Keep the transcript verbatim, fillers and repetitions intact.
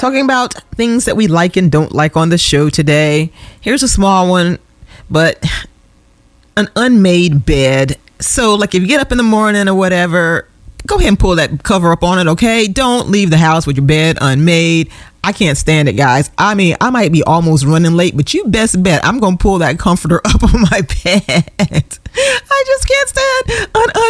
talking about things that we like and don't like on the show today. Here's a small one, but an unmade bed. So like if you get up in the morning or whatever, go ahead and pull that cover up on it, okay? Don't leave the house with your bed unmade. I can't stand it, guys. I mean, I might be almost running late, but you best bet I'm going to pull that comforter up on my bed. I just can't stand an